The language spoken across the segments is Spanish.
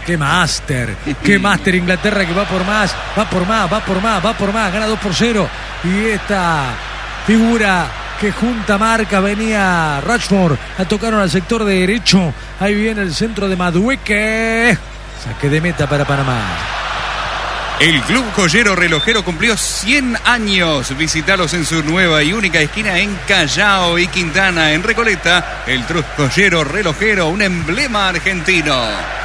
¡Qué máster! ¡Qué máster Inglaterra que va por más! Gana 2-0. Y esta figura que junta marca, venía Rashford, la tocaron al sector de derecho. Ahí viene el centro de Madueque. Saque de meta para Panamá. El Club Joyero Relojero cumplió 100 años. Visítalos en su nueva y única esquina en Callao y Quintana. En Recoleta, el Club Joyero Relojero, un emblema argentino.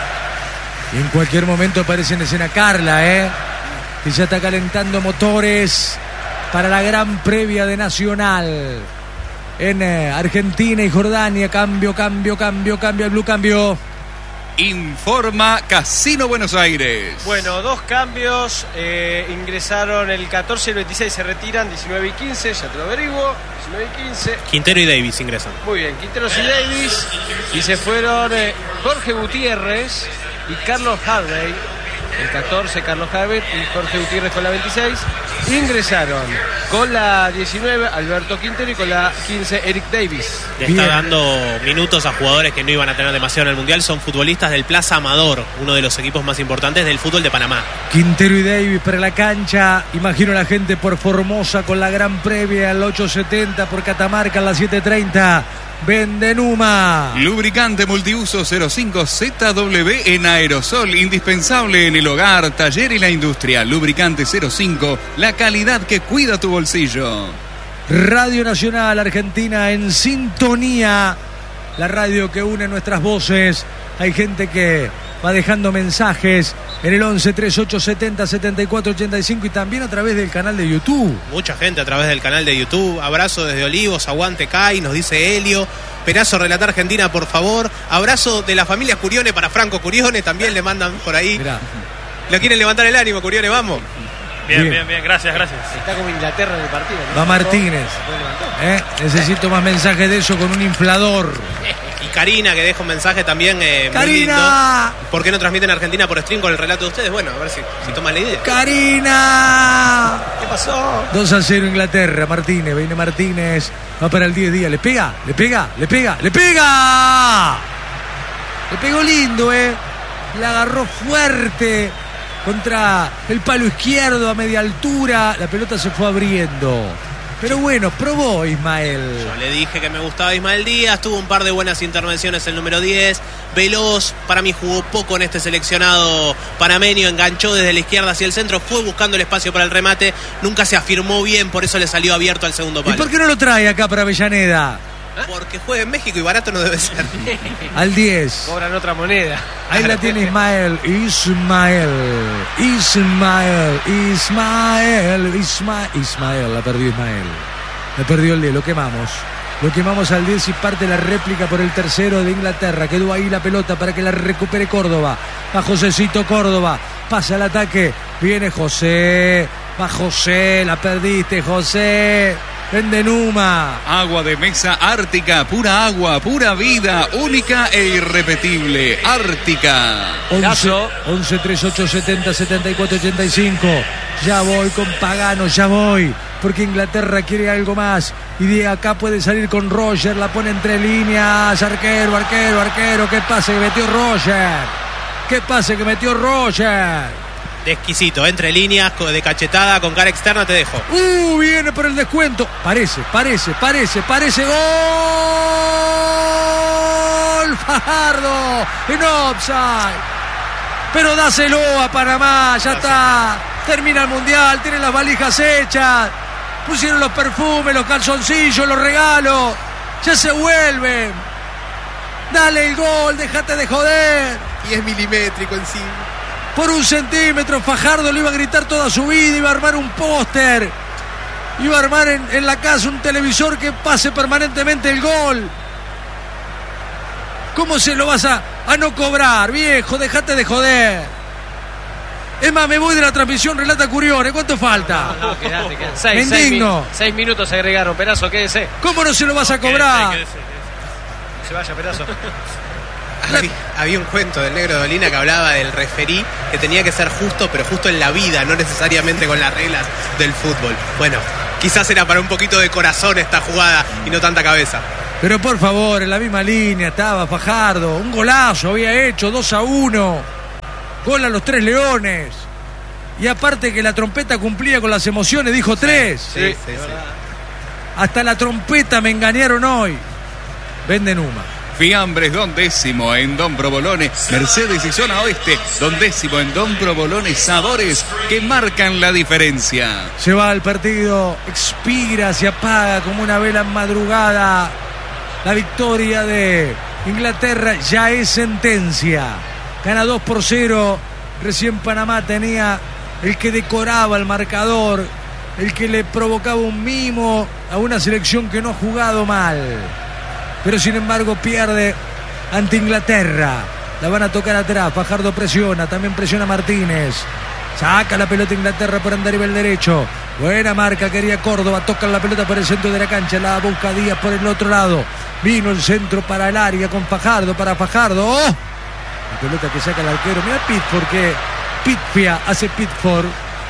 Y en cualquier momento aparece en escena Carla, que ya está calentando motores para la gran previa de Nacional. En Argentina y Jordania, cambio, el blue cambio. Informa Casino Buenos Aires. Bueno, 2 cambios. Ingresaron el 14 y el 26, se retiran. 19 y 15, ya te lo averiguo. 19 y 15. Quintero y Davis ingresan. Muy bien, Quinteros y Davis. Y se fueron Jorge Gutiérrez y Carlos Harvey. El 14, Carlos Harvey y Jorge Gutiérrez con la 26. Ingresaron con la 19 Alberto Quintero y con la 15 Eric Davis. Le está dando minutos a jugadores que no iban a tener demasiado en el Mundial. Son futbolistas del Plaza Amador, uno de los equipos más importantes del fútbol de Panamá. Quintero y Davis para la cancha. Imagino a la gente por Formosa con la gran previa al 8:70, por Catamarca a las 7:30. Vendenuma. Lubricante multiuso 05 ZW en aerosol, indispensable en el hogar, taller y la industria. Lubricante 05, la calidad que cuida tu bolsillo. Radio Nacional Argentina en sintonía, la radio que une nuestras voces. Hay gente que va dejando mensajes en el 11 38 70 74 85 y también a través del canal de YouTube. Mucha gente a través del canal de YouTube. Abrazo desde Olivos, aguante Kai, nos dice Helio. Perazo, relata Argentina, por favor. Abrazo de la familia Curione para Franco Curione, también le mandan por ahí. Mirá. ¿Lo quieren levantar el ánimo, Curione? Vamos. Bien, gracias. Está como Inglaterra en el partido, ¿no? Va Martínez. Necesito más mensajes de eso con un inflador. Y Karina, que deja un mensaje también ¡Karina! muy lindo. ¿Por qué no transmiten Argentina por stream con el relato de ustedes? Bueno, a ver si toman la idea. ¡Karina! ¿Qué pasó? 2-0 Inglaterra. Martínez, viene Martínez. Va para el 10 días. Le pega. Le pegó lindo, La agarró fuerte contra el palo izquierdo a media altura. La pelota se fue abriendo. Pero bueno, probó Ismael. Yo le dije que me gustaba Ismael Díaz, tuvo un par de buenas intervenciones el número 10, veloz, para mí jugó poco en este seleccionado panameño, enganchó desde la izquierda hacia el centro, fue buscando el espacio para el remate, nunca se afirmó bien, por eso le salió abierto al segundo palo. ¿Y por qué no lo trae acá para Avellaneda? Porque juega en México y barato no debe ser. Al 10. Cobran otra moneda. Ahí la tiene Ismael, la perdió Ismael. La perdió el 10, lo quemamos al 10 y parte la réplica por el tercero de Inglaterra. Quedó ahí la pelota para que la recupere Córdoba. Va Josecito Córdoba, pasa al ataque, viene José, va José, la perdiste José. Vendenuma. Agua de mesa Ártica, pura agua, pura vida, única e irrepetible. Ártica. 11 38 70 74 85. Ya voy con Pagano, porque Inglaterra quiere algo más y de acá puede salir con Roger, la pone entre líneas, arquero, qué pase que metió Roger. De exquisito, entre líneas, de cachetada, con cara externa, te dejo. Viene por el descuento. Parece. ¡Gol! Fajardo en offside. Pero dáselo a Panamá, ya está. Termina el Mundial, tienen las valijas hechas. Pusieron los perfumes, los calzoncillos, los regalos. Ya se vuelven. Dale el gol, déjate de joder. Y es milimétrico encima. Por 1 centímetro, Fajardo le iba a gritar toda su vida, iba a armar un póster, iba a armar en la casa un televisor que pase permanentemente el gol. ¿Cómo se lo vas a no cobrar, viejo? Dejate de joder. Es más, me voy de la transmisión, relata Curione. ¿Cuánto falta? No, quedate. Me indigno. 6 minutos se agregaron, Perazo, quédese. ¿Cómo no se lo vas a cobrar? Quédese. Se vaya, Perazo. Había un cuento del Negro de Olina que hablaba del referí, que tenía que ser justo, pero justo en la vida, no necesariamente con las reglas del fútbol. Bueno, quizás era para un poquito de corazón esta jugada y no tanta cabeza. Pero por favor, en la misma línea estaba Fajardo, un golazo había hecho, 2-1. Gol a los 3 Leones. Y aparte que la trompeta cumplía con las emociones, dijo 3. Sí. Hasta la trompeta me engañaron hoy. Vende Numa. Fiambres, Don Décimo en Don Provolone, Mercedes y Zona Oeste, Don Décimo en Don Provolone, sabores que marcan la diferencia. Se va al partido, expira, se apaga como una vela en madrugada. La victoria de Inglaterra ya es sentencia. Gana 2-0. Recién Panamá tenía el que decoraba el marcador, el que le provocaba un mimo a una selección que no ha jugado mal. Pero sin embargo pierde ante Inglaterra. La van a tocar atrás. Fajardo presiona, también presiona Martínez. Saca la pelota Inglaterra por andar el derecho. Buena marca, quería Córdoba. Toca la pelota por el centro de la cancha. La busca Díaz por el otro lado. Vino el centro para el área con Fajardo. Para Fajardo. ¡Oh! La pelota que saca el arquero. Mira Pitford que Pitfia hace Pitford.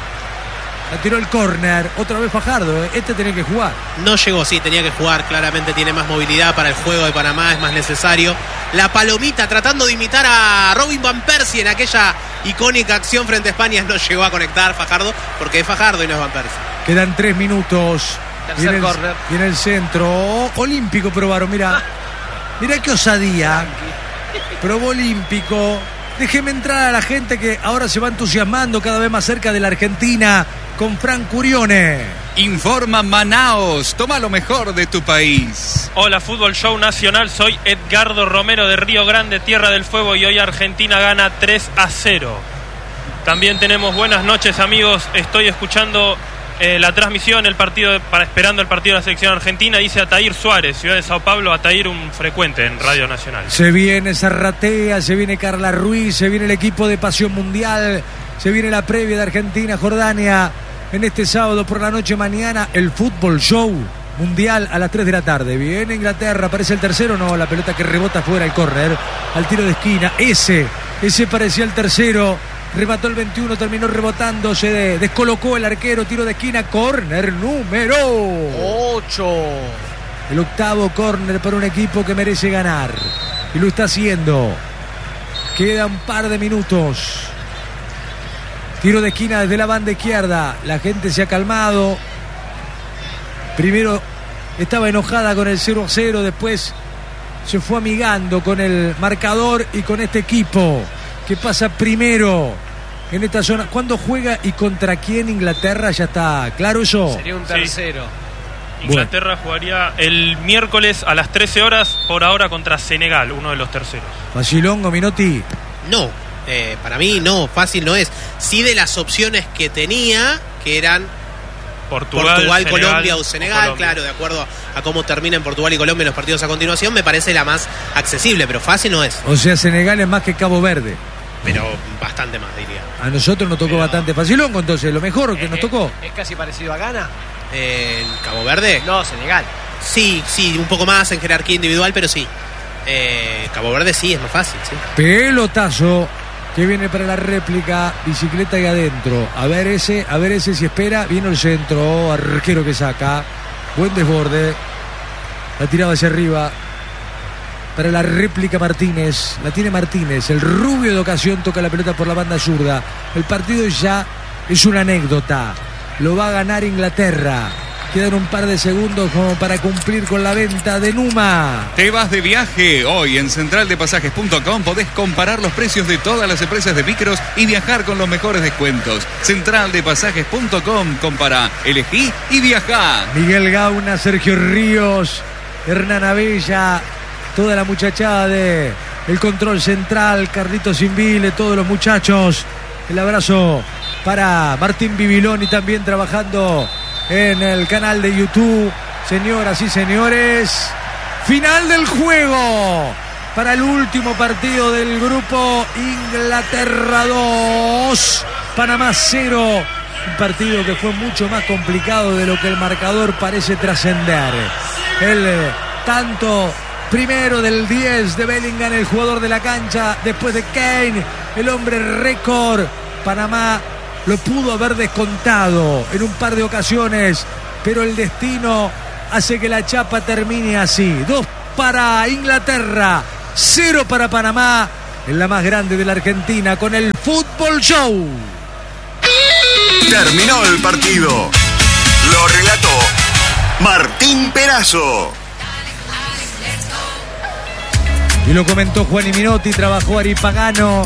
La tiró el córner, otra vez Fajardo, este tenía que jugar. No llegó, sí, tenía que jugar, claramente tiene más movilidad para el juego de Panamá, es más necesario. La palomita tratando de imitar a Robin Van Persie en aquella icónica acción frente a España, no llegó a conectar Fajardo, porque es Fajardo y no es Van Persie. Quedan 3 minutos. Tercer córner. Viene el centro, olímpico probaron, mira qué osadía. Probó olímpico. Déjeme entrar a la gente que ahora se va entusiasmando cada vez más cerca de la Argentina con Fran Curione. Informa Manaos, toma lo mejor de tu país. Hola, Fútbol Show Nacional, soy Edgardo Romero de Río Grande, Tierra del Fuego, y hoy Argentina gana 3-0. También tenemos buenas noches, amigos, estoy escuchando la transmisión, esperando el partido de la selección argentina, dice Ataír Suárez, Ciudad de Sao Paulo, Ataír un frecuente en Radio Nacional. Se viene Zarratea, se viene Carla Ruiz, se viene el equipo de Pasión Mundial, se viene la previa de Argentina-Jordania en este sábado por la noche. Mañana el Fútbol Show Mundial a las 3 de la tarde. Viene Inglaterra, aparece el tercero, no, la pelota que rebota fuera el córner, al tiro de esquina, ese parecía el tercero. Remató el 21, terminó rebotando, se descolocó el arquero, tiro de esquina, córner número 8. El octavo córner para un equipo que merece ganar. Y lo está haciendo. Queda un par de minutos. Tiro de esquina desde la banda izquierda. La gente se ha calmado. Primero estaba enojada con el 0-0, después se fue amigando con el marcador y con este equipo que pasa primero en esta zona. ¿Cuándo juega y contra quién Inglaterra? ¿Ya está claro eso? Sería un tercero. Sí. Inglaterra jugaría el miércoles a las 13 horas, por ahora contra Senegal, uno de los terceros. Facilongo, Minotti. No, para mí no, fácil no es. Sí, de las opciones que tenía, que eran Portugal, Senegal, Colombia o Senegal, Colombia. Claro, de acuerdo a cómo terminan Portugal y Colombia en los partidos a continuación, me parece la más accesible, pero fácil no es. O sea, Senegal es más que Cabo Verde. Pero bastante más, diría. A nosotros nos tocó bastante facilongo, entonces, lo mejor que nos tocó. ¿Es casi parecido a Ghana? ¿En Cabo Verde? No, Senegal. Sí, un poco más en jerarquía individual, pero sí. Cabo Verde sí, es más fácil, sí. Pelotazo que viene para la réplica, bicicleta y adentro. A ver ese si espera. Viene el centro, arquero que saca. Buen desborde. La tiraba hacia arriba. Para la réplica Martínez. La tiene Martínez. El rubio de ocasión toca la pelota por la banda zurda. El partido ya es una anécdota. Lo va a ganar Inglaterra. Quedan un par de segundos como para cumplir con la venta de Numa. Te vas de viaje. Hoy en centraldepasajes.com podés comparar los precios de todas las empresas de micros y viajar con los mejores descuentos. Centraldepasajes.com. Compara, elegí y viajá. Miguel Gauna, Sergio Ríos, Hernán Abella, toda la muchachada de el control central, Carlitos Invile, todos los muchachos. El abrazo para Martín Bibiloni también trabajando en el canal de YouTube. Señoras y señores, final del juego para el último partido del grupo. Inglaterra 2, Panamá 0. Un partido que fue mucho más complicado de lo que el marcador parece trascender. El tanto primero del 10 de Bellingham, el jugador de la cancha, después de Kane, el hombre récord. Panamá lo pudo haber descontado en un par de ocasiones, pero el destino hace que la chapa termine así. 2 para Inglaterra, 0 para Panamá. en la más grande de la Argentina con el Fútbol Show. Terminó el partido. Lo relató Martín Perazo. Y lo comentó Juani Minotti, trabajó Ari Pagano.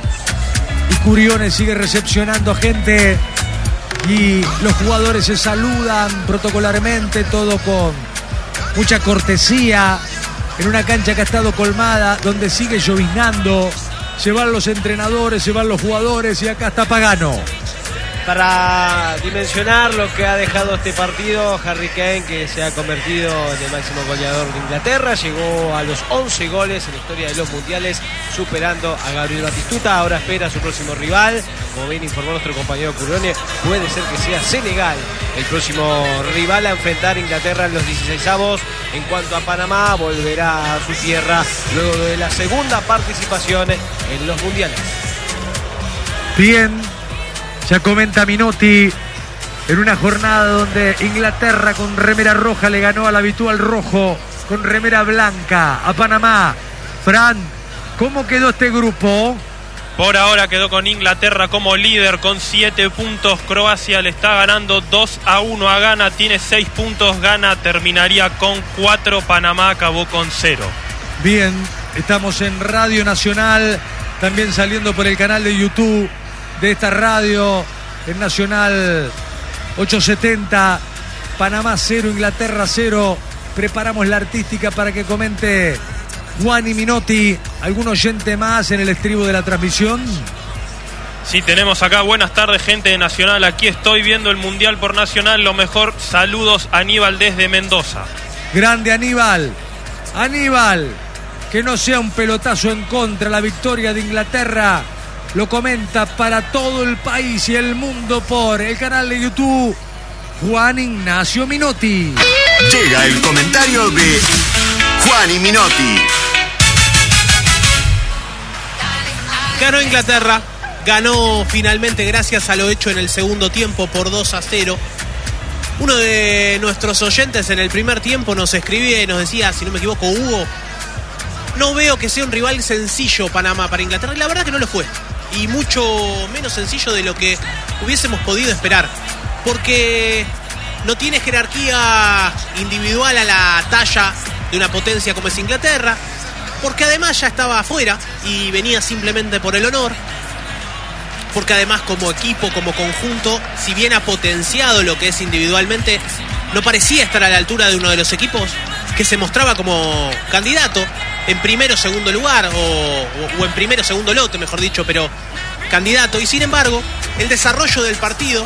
Y Curione sigue recepcionando gente. Y los jugadores se saludan protocolarmente, todo con mucha cortesía. En una cancha que ha estado colmada, donde sigue lloviznando. Se van los entrenadores, se van los jugadores y acá está Pagano. Para dimensionar lo que ha dejado este partido, Harry Kane, que se ha convertido en el máximo goleador de Inglaterra, llegó a los 11 goles en la historia de los mundiales, superando a Gabriel Batistuta. Ahora espera a su próximo rival, como bien informó nuestro compañero Curione, puede ser que sea Senegal el próximo rival a enfrentar a Inglaterra en los 16avos. En cuanto a Panamá, volverá a su tierra luego de la segunda participación en los mundiales. Bien, ya comenta Minotti, en una jornada donde Inglaterra con remera roja le ganó al habitual rojo con remera blanca a Panamá. Fran, ¿cómo quedó este grupo? Por ahora quedó con Inglaterra como líder con 7 puntos. Croacia le está ganando 2-1 a Ghana, tiene 6 puntos. Ghana terminaría con 4. Panamá acabó con 0. Bien, estamos en Radio Nacional, también saliendo por el canal de YouTube de esta radio, en Nacional 870. Panamá 0, Inglaterra 0. Preparamos la artística para que comente Juani Minotti. ¿Algún oyente más en el estribo de la transmisión? Sí, tenemos acá. Buenas tardes, gente de Nacional. Aquí estoy viendo el Mundial por Nacional. Lo mejor, saludos, Aníbal desde Mendoza. Grande Aníbal. Aníbal, que no sea un pelotazo en contra. La victoria de Inglaterra lo comenta para todo el país y el mundo por el canal de YouTube Juan Ignacio Minotti. Llega el comentario de Juani Minotti. Ganó Inglaterra, ganó finalmente gracias a lo hecho en el segundo tiempo por 2-0. Uno de nuestros oyentes en el primer tiempo nos escribía y nos decía, si no me equivoco, Hugo, no veo que sea un rival sencillo Panamá para Inglaterra, y la verdad que no lo fue. Y mucho menos sencillo de lo que hubiésemos podido esperar, porque no tiene jerarquía individual a la talla de una potencia como es Inglaterra, porque además ya estaba afuera y venía simplemente por el honor, porque además como equipo, como conjunto, si bien ha potenciado lo que es individualmente, no parecía estar a la altura de uno de los equipos que se mostraba como candidato en primero o segundo lugar, o en primero o segundo lote, mejor dicho, pero candidato. Y sin embargo, el desarrollo del partido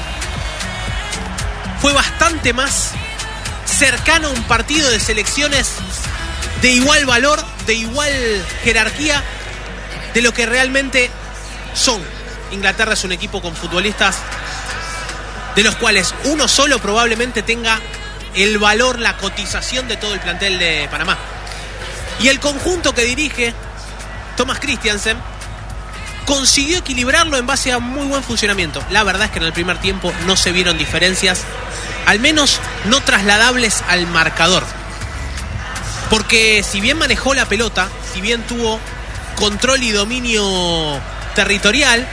fue bastante más cercano a un partido de selecciones de igual valor, de igual jerarquía, de lo que realmente son. Inglaterra es un equipo con futbolistas de los cuales uno solo probablemente tenga el valor, la cotización de todo el plantel de Panamá. Y el conjunto que dirige Thomas Christiansen consiguió equilibrarlo en base a muy buen funcionamiento. La verdad es que en el primer tiempo no se vieron diferencias, al menos no trasladables al marcador. Porque si bien manejó la pelota, si bien tuvo control y dominio territorial,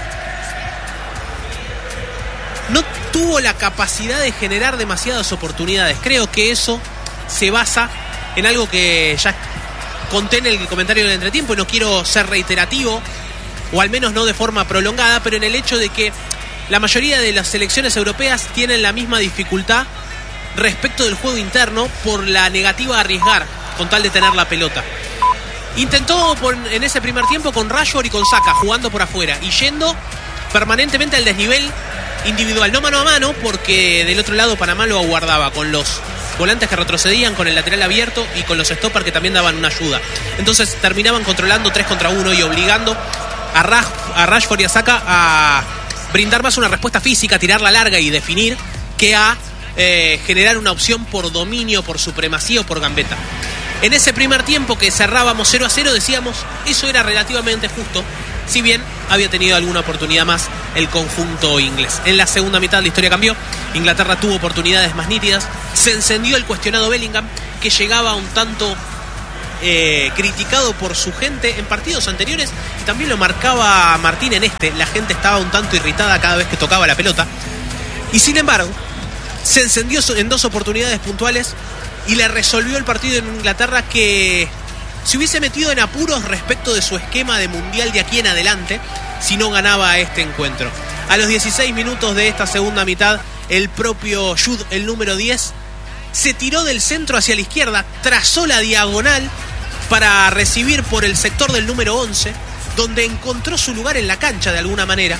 no tuvo la capacidad de generar demasiadas oportunidades. Creo que eso se basa en algo que ya conté en el comentario del entretiempo y no quiero ser reiterativo, o al menos no de forma prolongada, pero en el hecho de que la mayoría de las selecciones europeas tienen la misma dificultad respecto del juego interno por la negativa a arriesgar con tal de tener la pelota. Intentó en ese primer tiempo con Rashford y con Saka jugando por afuera y yendo permanentemente al desnivel individual, no mano a mano, porque del otro lado Panamá lo aguardaba con los volantes que retrocedían, con el lateral abierto y con los stoppers que también daban una ayuda. Entonces terminaban controlando 3 contra 1 y obligando a Rashford y a Saka a brindar más una respuesta física, a tirarla larga y definir, que a generar una opción por dominio, por supremacía o por gambeta. En ese primer tiempo que cerrábamos 0-0 decíamos, eso era relativamente justo, si bien había tenido alguna oportunidad más el conjunto inglés. En la segunda mitad la historia cambió, Inglaterra tuvo oportunidades más nítidas, se encendió el cuestionado Bellingham, que llegaba un tanto criticado por su gente en partidos anteriores, y también lo marcaba Martín en este. La gente estaba un tanto irritada cada vez que tocaba la pelota, y sin embargo se encendió en 2 oportunidades puntuales y le resolvió el partido en Inglaterra, que se hubiese metido en apuros respecto de su esquema de mundial de aquí en adelante si no ganaba este encuentro. A los 16 minutos de esta segunda mitad, el propio Jude, el número 10, se tiró del centro hacia la izquierda, trazó la diagonal para recibir por el sector del número 11, donde encontró su lugar en la cancha de alguna manera.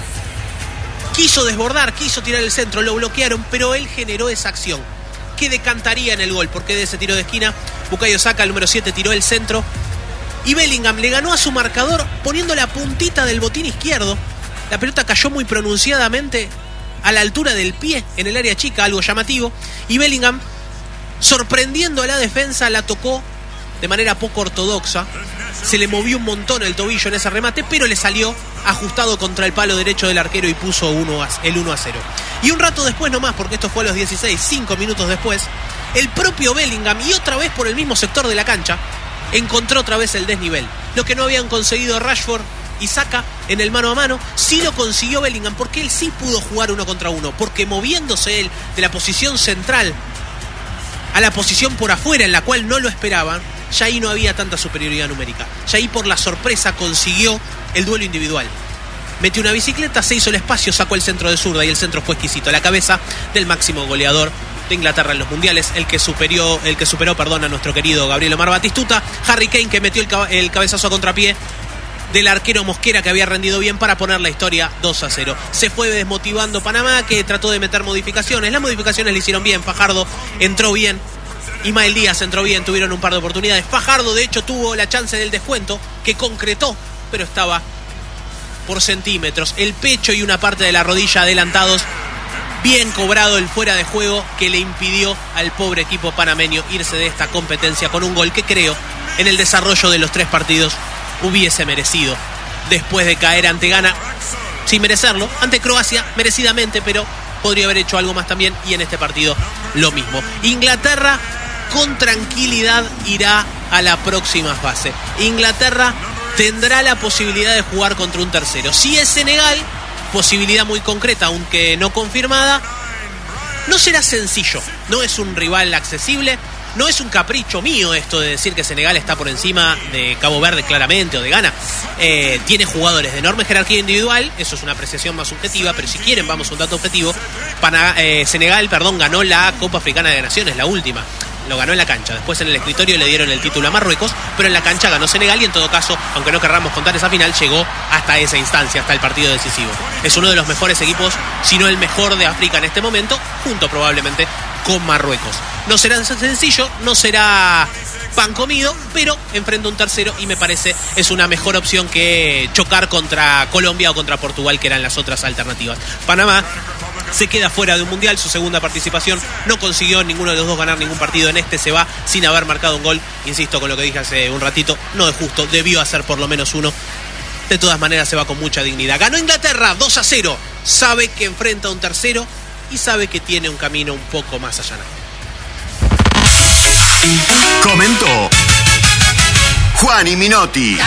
Quiso desbordar, quiso tirar el centro, lo bloquearon, pero él generó esa acción que decantaría en el gol, porque de ese tiro de esquina, Bukayo Saka, el número 7, tiró el centro y Bellingham le ganó a su marcador poniendo la puntita del botín izquierdo. La pelota cayó muy pronunciadamente a la altura del pie en el área chica, algo llamativo, y Bellingham, sorprendiendo a la defensa, la tocó de manera poco ortodoxa. Se le movió un montón el tobillo en ese remate, pero le salió ajustado contra el palo derecho del arquero y puso el 1-0. Y un rato después nomás, porque esto fue a los 16, 5 minutos después, el propio Bellingham, y otra vez por el mismo sector de la cancha, encontró otra vez el desnivel. Lo que no habían conseguido Rashford y Saka en el mano a mano, sí lo consiguió Bellingham, porque él sí pudo jugar 1 contra 1, porque moviéndose él de la posición central a la posición por afuera, en la cual no lo esperaban, ya ahí no había tanta superioridad numérica. Ya ahí por la sorpresa consiguió el duelo individual. Metió una bicicleta, se hizo el espacio, sacó el centro de zurda, y el centro fue exquisito a la cabeza del máximo goleador de Inglaterra en los mundiales, el que superó a nuestro querido Gabriel Omar Batistuta. Harry Kane, que metió el cabezazo a contrapié del arquero Mosquera, que había rendido bien para poner la historia 2-0. Se fue desmotivando Panamá, que trató de meter modificaciones. Las modificaciones le hicieron bien. Fajardo entró bien, Ismael Díaz entró bien, tuvieron un par de oportunidades. Fajardo de hecho tuvo la chance del descuento, que concretó, pero estaba por centímetros. El pecho y una parte de la rodilla adelantados. Bien cobrado el fuera de juego, que le impidió al pobre equipo panameño irse de esta competencia con un gol que creo en el desarrollo de los 3 partidos hubiese merecido, después de caer ante Ghana sin merecerlo, ante Croacia merecidamente, pero podría haber hecho algo más también, y en este partido lo mismo. Inglaterra con tranquilidad irá a la próxima fase. Inglaterra tendrá la posibilidad de jugar contra un tercero. Si es Senegal, posibilidad muy concreta, aunque no confirmada, no será sencillo, no es un rival accesible. No es un capricho mío esto de decir que Senegal está por encima de Cabo Verde claramente, o de Ghana. Tiene jugadores de enorme jerarquía individual, eso es una apreciación más subjetiva, pero si quieren vamos a un dato objetivo. Senegal ganó la Copa Africana de Naciones, la última. Lo ganó en la cancha, después en el escritorio le dieron el título a Marruecos, pero en la cancha ganó Senegal, y en todo caso, aunque no querramos contar esa final, llegó hasta esa instancia, hasta el partido decisivo. Es uno de los mejores equipos, si no el mejor de África en este momento, junto probablemente con Marruecos. No será sencillo, no será pan comido, pero enfrenta un tercero y me parece es una mejor opción que chocar contra Colombia o contra Portugal, que eran las otras alternativas. Panamá se queda fuera de un mundial, su segunda participación, no consiguió ninguno de los dos ganar ningún partido. En este se va sin haber marcado un gol, insisto con lo que dije hace un ratito, no es justo, debió hacer por lo menos uno. De todas maneras se va con mucha dignidad. Ganó Inglaterra 2-0, sabe que enfrenta un tercero y sabe que tiene un camino un poco más allanado. Comentó Juan y Minotti.